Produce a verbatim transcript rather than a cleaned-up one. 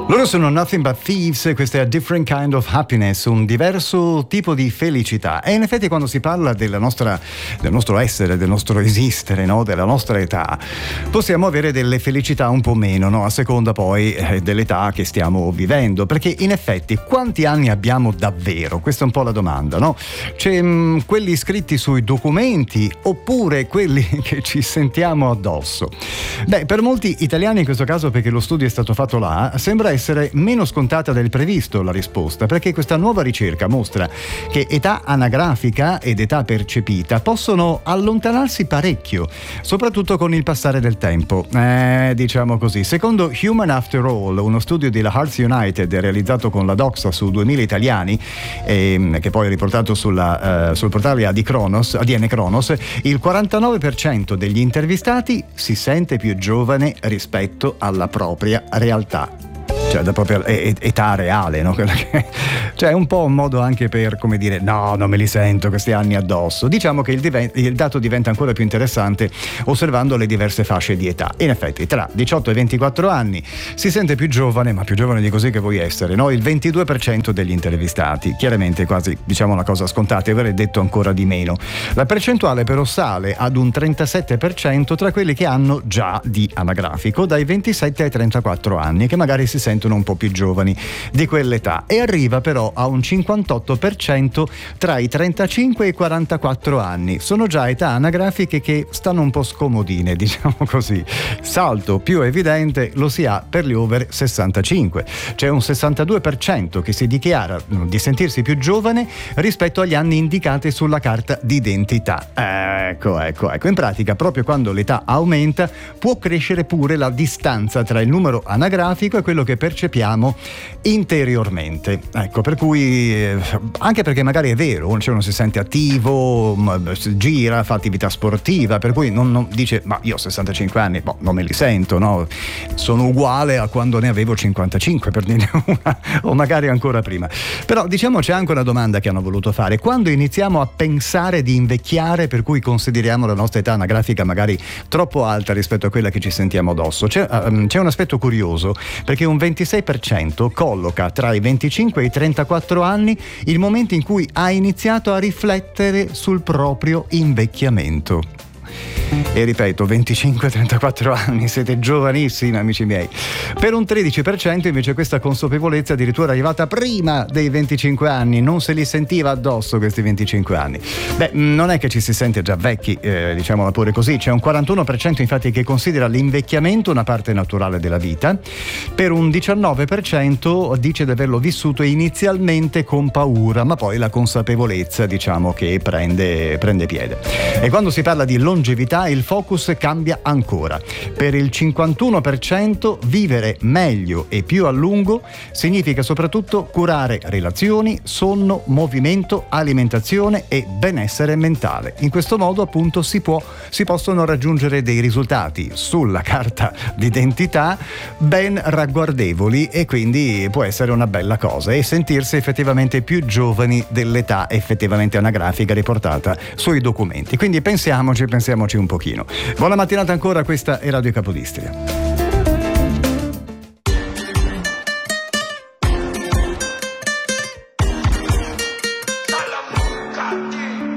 Loro sono Nothing But Thieves, questa è A Different Kind of Happiness, un diverso tipo di felicità. E in effetti quando si parla della nostra, del nostro essere, del nostro esistere, no? Della nostra età, possiamo avere delle felicità un po' meno, no? A seconda poi eh, dell'età che stiamo vivendo, perché in effetti quanti anni abbiamo davvero? Questa è un po' la domanda, no? C'è mh, quelli scritti sui documenti oppure quelli che ci sentiamo addosso? Beh, per molti italiani in questo caso, perché lo studio è stato fatto là, sembra essere meno scontata del previsto la risposta, perché questa nuova ricerca mostra che età anagrafica ed età percepita possono allontanarsi parecchio, soprattutto con il passare del tempo. Eh, diciamo così. Secondo Human After All, uno studio della Hearts United realizzato con la Doxa su duemila italiani, eh, che poi è riportato sulla, eh, sul portale A D Kronos, A D N Kronos, il quarantanove per cento degli intervistati si sente più giovane rispetto alla propria realtà. Cioè da propria età reale, no? Cioè è un po' un modo anche per, come dire, no, non me li sento questi anni addosso. Diciamo che il, diven- il dato diventa ancora più interessante osservando le diverse fasce di età. In effetti tra diciotto e ventiquattro anni si sente più giovane, ma più giovane di così che vuoi essere, no? Il ventidue per cento degli intervistati, chiaramente quasi, diciamo, una cosa scontata, e avrei detto ancora di meno. La percentuale però sale ad un trentasette per cento tra quelli che hanno già di anagrafico dai ventisette ai trentaquattro anni, che magari si sentono un po' più giovani di quell'età, e arriva però a un cinquantotto per cento tra i trentacinque e i quarantaquattro anni. Sono già età anagrafiche che stanno un po' scomodine, diciamo così. Salto più evidente lo si ha per gli over sessantacinque. C'è un sessantadue per cento che si dichiara di sentirsi più giovane rispetto agli anni indicati sulla carta d'identità. Ecco, ecco, ecco. In pratica, proprio quando l'età aumenta, può crescere pure la distanza tra il numero anagrafico e quello che percepiamo interiormente. Ecco, per cui eh, anche perché magari è vero, cioè uno si sente attivo, gira, fa attività sportiva, per cui non, non dice ma io ho sessantacinque anni, boh, non me li sento, no? Sono uguale a quando ne avevo cinquantacinque, per dire una, o magari ancora prima. Però diciamo c'è anche una domanda che hanno voluto fare: quando iniziamo a pensare di invecchiare, per cui consideriamo la nostra età anagrafica magari troppo alta rispetto a quella che ci sentiamo addosso? C'è, um, c'è un aspetto curioso, perché un ventisei per cento colloca tra i venticinque e i trentaquattro anni il momento in cui ha iniziato a riflettere sul proprio invecchiamento. E ripeto, venticinque trentaquattro anni, siete giovanissimi, amici miei. Per un tredici per cento invece questa consapevolezza addirittura è arrivata prima dei venticinque anni, non se li sentiva addosso questi venticinque anni. Beh, non è che ci si sente già vecchi, eh, diciamola pure così. C'è un quarantuno per cento infatti che considera l'invecchiamento una parte naturale della vita. Per un diciannove per cento dice di averlo vissuto inizialmente con paura, ma poi la consapevolezza, diciamo, che prende, prende piede. E quando si parla di longevità il focus cambia ancora. Per il cinquantuno per cento vivere meglio e più a lungo significa soprattutto curare relazioni, sonno, movimento, alimentazione e benessere mentale. In questo modo appunto si può si possono raggiungere dei risultati sulla carta d'identità ben ragguardevoli, e quindi può essere una bella cosa e sentirsi effettivamente più giovani dell'età effettivamente anagrafica riportata sui documenti. Quindi pensiamoci, pensiamoci un pochino. Buona mattinata ancora, questa è Radio Capodistria.